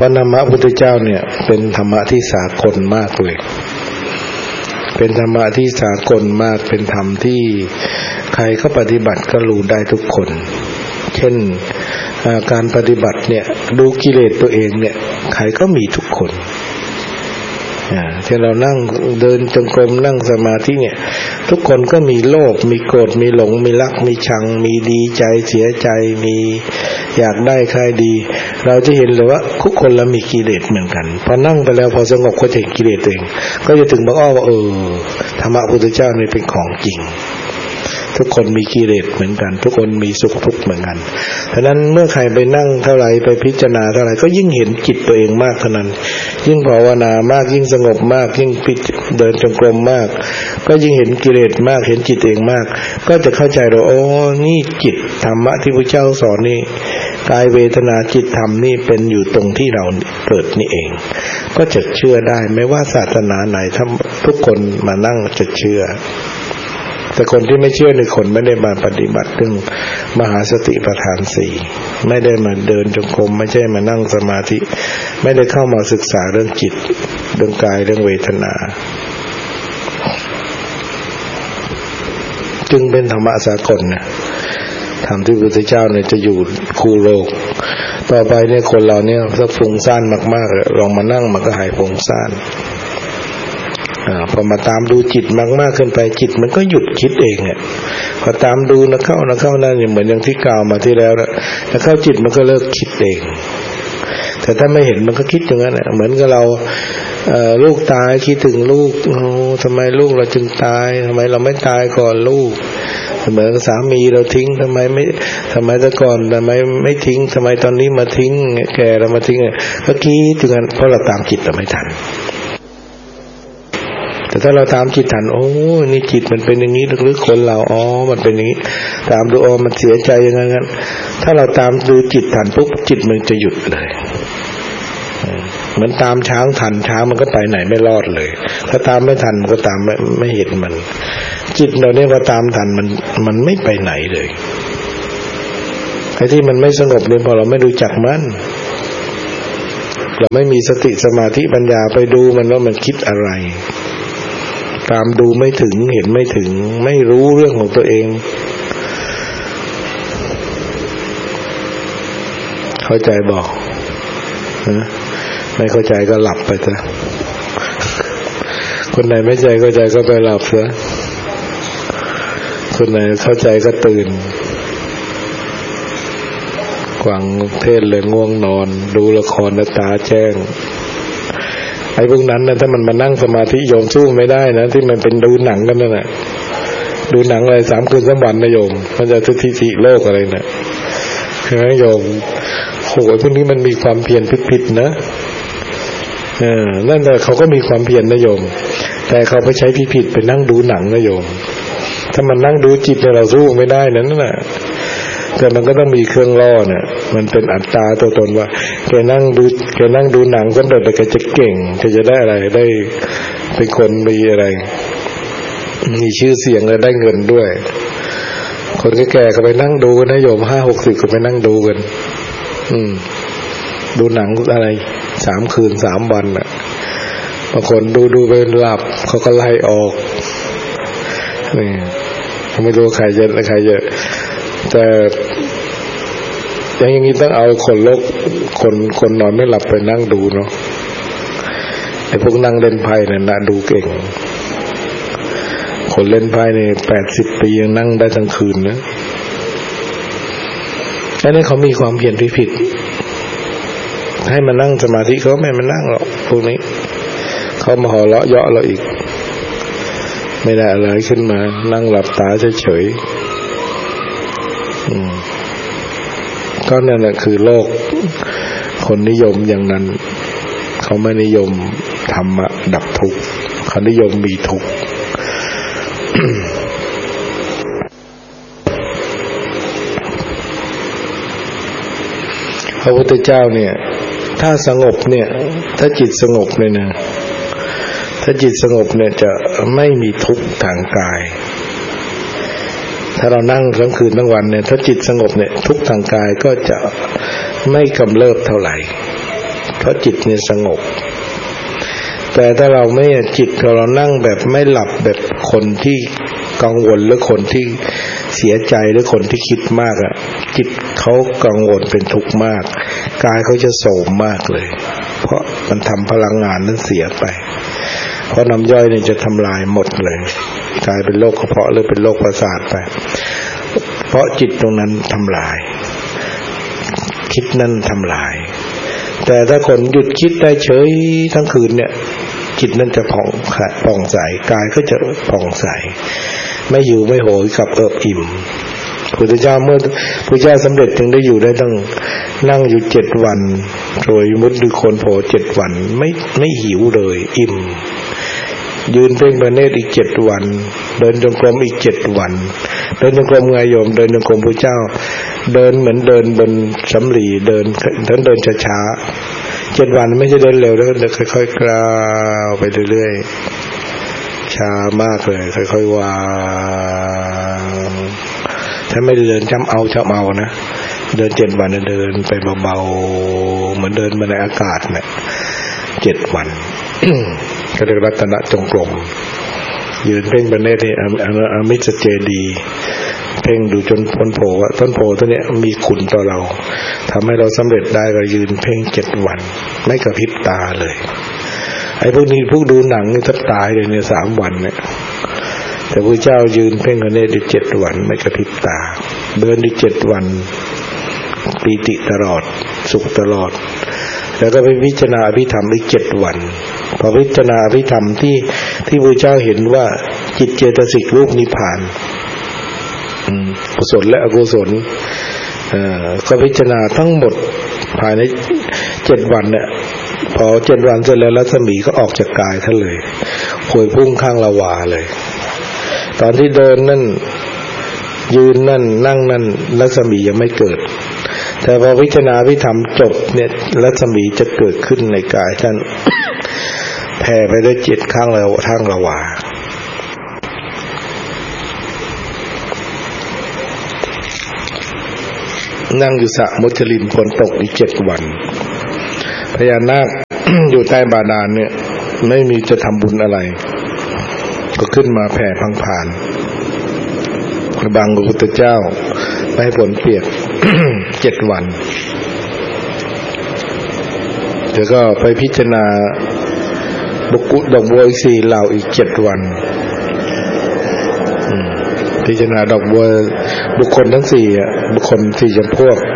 ราะธรรมะพุทธเจ้าเนี่ยเป็นธรรมะที่สากลมากเลยเป็นธรรมะที่สากลมากเป็นธรรมที่ใครก็ปฏิบัติก็รู้ได้ทุกคนเช่นการปฏิบัติเนี่ยดูกิเลสตัวเองเนี่ยใครก็มีทุกคนที่เรานั่งเดินจงกรมนั่งสมาธิเนี่ยทุกคนก็มีโลภมีโกรธมีหลงมีรักมีชังมีดีใจเสียใจมีอยากได้ใครดีเราจะเห็นเลยว่าทุกคนเรามีกิเลสเหมือนกันพอนั่งไปแล้วพอสงบก็จะเห็นกิเลสตัวเองก็จะถึงบอกว่าธรรมะพุทธเจ้านี่เป็นของจริงทุกคนมีกิเลสเหมือนกันทุกคนมีสุขทุกข์เหมือนกันฉะนั้นเมื่อใครไปนั่งเท่าไหร่ไปพิจารณาเท่าไหร่ก็ยิ่งเห็นจิตตัวเองมากเท่านั้นยิ่งภาวนามากยิ่งสงบมากยิ่งเดินจงกรมมากก็ยิ่งเห็นกิเลสมากเห็นจิตเองมากก็จะเข้าใจว่านี่จิตธรรมะที่พระเจ้าสอนนี่กายเวทนาจิตธรรมนี่เป็นอยู่ตรงที่เราเกิดนี่เองก็จะเชื่อได้ไม่ว่าศาสนาไหนถ้าทุกคนมานั่งจะเชื่อแต่คนที่ไม่เชื่อในคนไม่ได้มาปฏิบัติเรื่องมหาสติปัฏฐานสี่ไม่ได้มาเดินจงกรมไม่ใช่มานั่งสมาธิไม่ได้เข้ามาศึกษาเรื่องจิตเรื่องกายเรื่องเวทนาจึงเป็นธรรมะสากลนะธรรมที่พระพุทธเจ้าเนี่ยจะอยู่คู่โลกต่อไปเนี่ยคนเราเนี่ยถ้าฟุ้งซ่านมากๆลองมานั่งมันก็หายฟุ้งซ่านพอมาตามดูจิตมากๆขึ้นไปจิตมันก็หยุดคิดเองอ่ะพอตามดูนะเข้านั่นเหมือนอย่างที่กล่าวมาที่แล้วแล้วเข้าจิตมันก็เลิกคิดเองแต่ถ้าไม่เห็นมันก็คิดอย่างนั้นเหมือนกับเราลูกตายคิดถึงลูกทำไมลูกเราจึงตายทำไมเราไม่ตายก่อนลูกเหมือนสามีเราทิ้งทำไมแต่ก่อนทำไมไม่ทิ้งทำไมตอนนี้มาทิ้งแก่เรามาทิ้งก็คิดถึงนั้นเพราะเราตามจิตเราไม่ทันแต่ถ้าเราตามจิตทันนี่จิตมันเป็นอย่างนี้ลึกๆคนเรามันเป็นอย่างนี้ตามดูมันเสียใจยังไงงั้นถ้าเราตามดูจิตทันปุ๊บจิตมันจะหยุดเลยเหมือนตามช้างทันช้างมันก็ไปไหนไม่รอดเลยถ้าตามไม่ทันมันก็ตามไม่เห็นมันจิตเราเนี่ยพอตามทันมันไม่ไปไหนเลยไอ้ที่มันไม่สงบเนี่ยพอเราไม่รู้จักมันเราไม่มีสติสมาธิปัญญาไปดูมันว่ามันคิดอะไรตามดูไม่ถึงเห็นไม่ถึงไม่รู้เรื่องของตัวเองเข้าใจบอกไม่เข้าใจก็หลับไปซะคนไหนไม่เข้าใจก็ไปหลับซะคนไหนเข้าใจก็ตื่นกวางเทศเลยง่วงนอนดูละครแล้วตาแจ้งไอ้พวกนั้นนะถ้ามันมานั่งสมาธิโยมสู้ไม่ได้นะที่มันเป็นดูหนังกันนั่นแหละดูหนังอะไร3 คืน 3 วันนะโยมมันจะทิฐิโลกอะไรนะโยมโหพวกนี้มันมีความเพียรผิดๆนะนั่นแหละเขาก็มีความเพียรนะโยมแต่เขาไปใช้ผิดๆไปนั่งดูหนังนะโยมถ้ามันนั่งดูจิตเนี่ยเราสู้ไม่ได้นั่นแหละแต่มันก็ต้องมีเครื่องล่อเนี่ยมันเป็นอัตตาตัวตนว่าแกนั่งดูหนังก็เดินแต่แกจะเก่งแกจะได้อะไรได้เป็นคนมีอะไรมีชื่อเสียงและได้เงินด้วยคนแก่ๆก็ไปนั่งดูกันนะโยม50-60ก็ไปนั่งดูกันดูหนังอะไร3 คืน 3 วันน่ะบางคนดูไปหลับเขาก็ไล่ออกนี่ไม่รู้ใครจะแต่อย่างนี้ต้องเอาคนโลกคนนอนไม่หลับไปนั่งดูเนาะไอ้พวกนั่งเล่นไพ่เนี่ยน่าดูเก่งคนเล่นไพ่เนี่ย80 ปียังนั่งได้ทั้งคืนนะอันนี้เขามีความเพียรผิดให้มานั่งสมาธิเขาไม่มานั่งหรอกพวกนี้เขามาหัวเราะเยาะเราอีกไม่ได้อะไรขึ้นมานั่งหลับตาเฉยๆก็นั่นแหละคือโลกคนนิยมอย่างนั้นเขาไม่นิยมธรรมะดับทุกข์เขานิยมมีทุกข์ พระพุทธเจ้าเนี่ยถ้าสงบเนี่ยถ้าจิตสงบเลยนะถ้าจิตสงบเนี่ยจะไม่มีทุกข์ทางกายถ้าเรานั่งทั้งคืนทั้งวันเนี่ยถ้าจิตสงบเนี่ยทุกข์ทางกายก็จะไม่กำเริบเท่าไหร่เพราะจิตเนี่ยสงบแต่ถ้าเราไม่จิตเรานั่งแบบไม่หลับแบบคนที่กังวลหรือคนที่เสียใจหรือคนที่คิดมากอ่ะจิตเขากังวลเป็นทุกข์มากกายเขาจะโศกมากเลยเพราะมันทำพลังงานนั้นเสียไปเพราะน้ำย่อยเนี่ยจะทำลายหมดเลยกลายเป็นโรคกระเพาะหรือเป็นโรคประสาทไปเพราะจิตตรงนั้นทำลายคิดนั้นทำลายแต่ถ้าคนหยุดคิดได้เฉยทั้งคืนเนี่ยจิตนั้นจะผ่องใสกายก็จะผ่องใสไม่หิวไม่โหยกับเอิบอิ่มพุทธเจ้าเมื่อพุทธเจ้าสำเร็จจึงได้อยู่ได้ตั้งนั่งอยู่7 วันโดยมุดดูโคนโผ7 วันไม่หิวเลยอิ่มยืนเพ่งพระเนตรอีก7 วันเดินจงกรมอีก7 วันเดินจงกรมไงโยมเดินจงกรมพระเจ้าเดินเหมือนเดินบนสำลีเดินช้าๆ7 วันไม่ใช่เดินเร็วแล้วค่อยๆกล้าวไปเรื่อยๆช้ามากเลยค่อยๆวางถ้าไม่เดินจำเอานะเดิน7 วันเดินไปเบาๆเหมือนเดินมาในอากาศเนี่ย7 วัน ก็เรียกรัตนจงกรมยืนเพ่งพระเนตรที่อมิสเจดีเพ่งดูจนต้นโพว่าต้นโพตัวเนี้ยมีคุณต่อเราทำให้เราสำเร็จได้ก็ยืนเพ่ง7 วันไม่กระพริบตาเลยไอ้พวกนี้พวกดูหนังนี่ทับตายเลยเนี่ย3 วันเนี่ยแต่พระเจ้ายืนเพ่งพระเนตรอีก7 วันไม่กระพริบตาเดินอีก7 วันปีติตลอดสุขตลอดแล้วก็ไปพิจารณาอภิธรรมอีก7 วันพอพิจารณาอภิธรรมที่พระเจ้าเห็นว่าจิตเจตสิกรูปนิพพานกุศลและอกุศลก็พิจารณาทั้งหมดภายใน7 วันเนี่ยพอ7 วันเสร็จแล้วรัศมีก็ออกจากกายท่านเลยพวยพุ่งข้างละวาเลยตอนที่เดินนั่นยืนนั่นนั่งนั่นรัศมียังไม่เกิดแต่พอพิจารณาวิธรรมจบเนี่ยรัศมีจะเกิดขึ้นในกายท่าน แผ่ไปได้7 ข้างแล้วทั้งละวานั่งอยู่สระมุจลินฝนตกอีก7 วันพญานาค อยู่ใต้บาดาลเนี่ยไม่มีจะทำบุญอะไรก็ขึ้นมาแผ่พังผ่านบังพระพุทธเจ้าไปให้ฝนเปียก 7 วันแล้วก็ไปพิจารณาบุกุดอกบัวอีก4 เหล่าอีก7 วันพิจารณาดอกบัวบุคคลทั้ง4บุคคล4 จำพวก